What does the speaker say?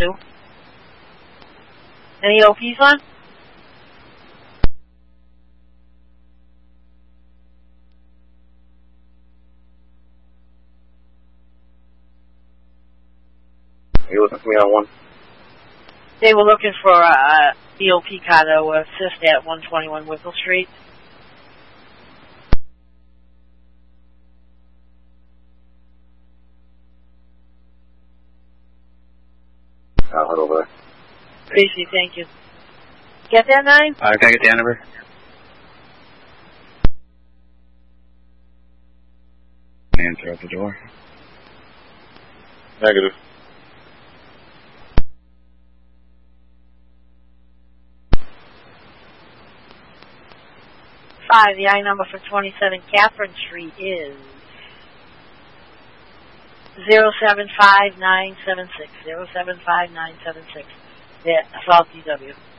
2. Any OPs on? You looking for me on 1? They were looking for a EOP car to assist at 121 Whipple Street. I'll head over there. Tracy, thank you. Get that, 9? Can I get the number? Answer at the door. Negative. 5, the I number for 27 Catherine Street is 075976. 075976. Yeah, South DW.